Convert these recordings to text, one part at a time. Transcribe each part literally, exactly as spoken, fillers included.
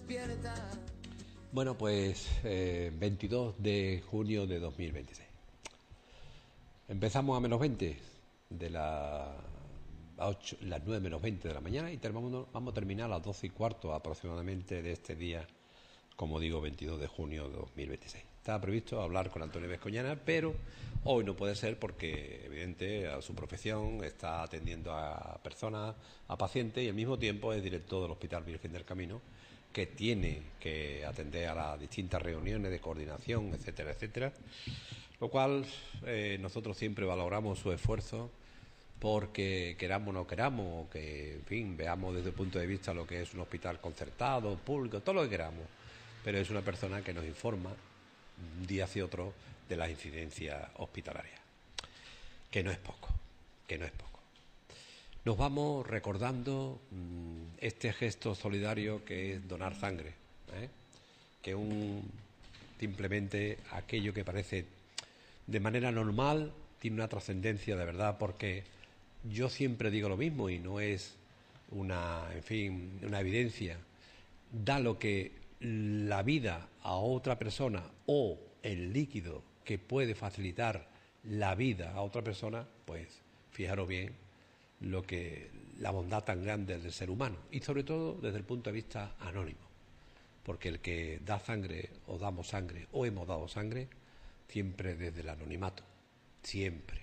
Bueno, pues eh, veintidós de junio de dos mil veintiséis. Empezamos a menos veinte de la, a ocho, las nueve menos veinte de la mañana y terminamos, vamos a terminar a las doce y cuarto aproximadamente de este día, como digo, veintidós de junio de dos mil veintiséis. Estaba previsto hablar con Antonio Vescoñana, pero hoy no puede ser porque, evidente, a su profesión está atendiendo a personas, a pacientes, y al mismo tiempo es director del Hospital Virgen del Camino, que tiene que atender a las distintas reuniones de coordinación, etcétera, etcétera. Lo cual eh, nosotros siempre valoramos su esfuerzo, porque queramos o no queramos, o que, en fin, veamos desde el punto de vista lo que es un hospital concertado, público, todo lo que queramos. Pero es una persona que nos informa un día hacia otro de las incidencias hospitalarias, que no es poco, que no es poco. Nos vamos recordando mmm, este gesto solidario que es donar sangre, ¿eh? que un simplemente aquello que parece de manera normal tiene una trascendencia de verdad, porque yo siempre digo lo mismo y no es una, en fin, una evidencia. Da lo que la vida a otra persona o el líquido que puede facilitar la vida a otra persona, pues fijaros bien lo que la bondad tan grande del ser humano, y sobre todo desde el punto de vista anónimo, porque el que da sangre o damos sangre o hemos dado sangre siempre desde el anonimato, siempre,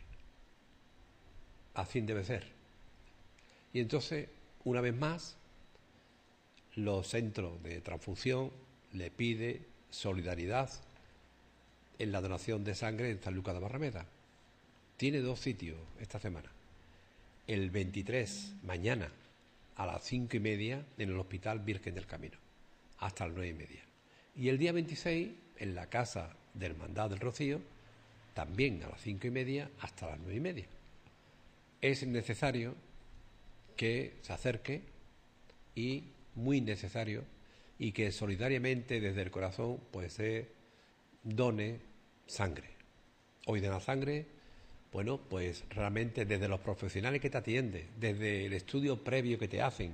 así debe ser. Y entonces, una vez más, los centros de transfusión le pide solidaridad en la donación de sangre en San Lucas de Barrameda. Tiene dos sitios esta semana. El veintitrés, mañana, a las cinco y media, en el Hospital Virgen del Camino, hasta las nueve y media. Y el día veintiséis, en la Casa de Hermandad del Rocío, también a las cinco y media, hasta las nueve y media. Es necesario que se acerque, y muy necesario, y que solidariamente desde el corazón pues se done sangre. Hoy de la sangre, bueno, pues realmente desde los profesionales que te atienden, desde el estudio previo que te hacen,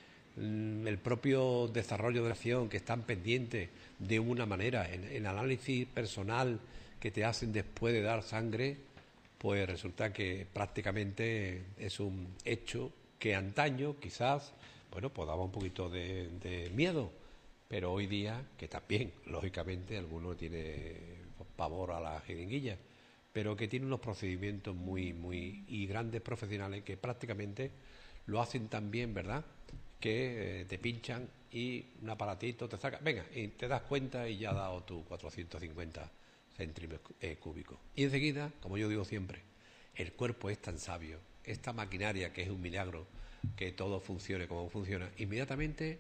el propio desarrollo de la acción que están pendientes de una manera, en el análisis personal que te hacen después de dar sangre, pues resulta que prácticamente es un hecho que antaño quizás, bueno, pues daba un poquito de, de miedo, pero hoy día, que también, lógicamente, alguno tiene pavor a la jeringuilla, pero que tiene unos procedimientos muy, muy, y grandes profesionales que prácticamente lo hacen tan bien, ¿verdad?, que eh, te pinchan y un aparatito te saca, venga, y te das cuenta y ya ha dado tu cuatrocientos cincuenta centímetros eh, cúbicos. Y enseguida, como yo digo siempre, el cuerpo es tan sabio, esta maquinaria que es un milagro, que todo funcione como funciona, inmediatamente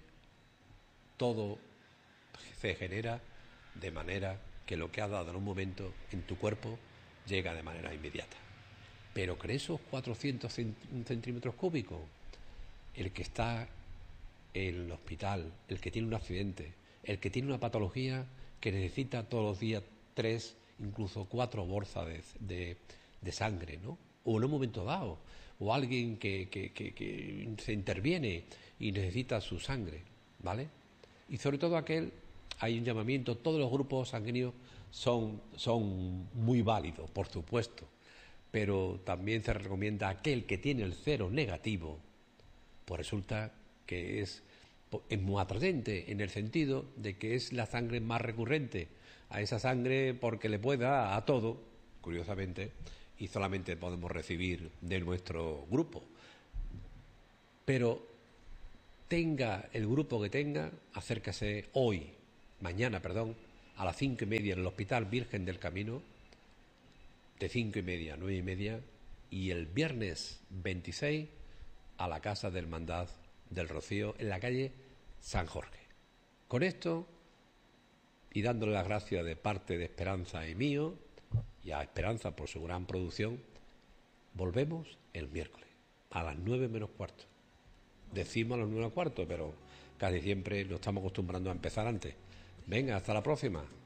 todo se genera de manera que lo que has dado en un momento en tu cuerpo llega de manera inmediata. Pero que esos cuatrocientos centímetros cúbicos, el que está en el hospital, el que tiene un accidente, el que tiene una patología que necesita todos los días tres, incluso cuatro bolsas de, de, de sangre, ¿no? O en un momento dado, o alguien que, que, que, que se interviene y necesita su sangre, ¿vale? Y sobre todo aquel, hay un llamamiento, todos los grupos sanguíneos son, son muy válidos, por supuesto, pero también se recomienda aquel que tiene el cero negativo, pues resulta que es, es muy atrayente en el sentido de que es la sangre más recurrente a esa sangre, porque le puede dar a todo, curiosamente, y solamente podemos recibir de nuestro grupo. Pero tenga el grupo que tenga, acérquese hoy, mañana, perdón, a las cinco y media en el Hospital Virgen del Camino, de cinco y media a nueve y media, y el viernes veintiséis a la Casa de Hermandad del Rocío, en la calle San Jorge. Con esto, y dándole las gracias de parte de Esperanza y mío, y a Esperanza por su gran producción, volvemos el miércoles, a las nueve menos cuarto. Decimos a las nueve menos cuarto, pero casi siempre nos estamos acostumbrando a empezar antes. Venga, hasta la próxima.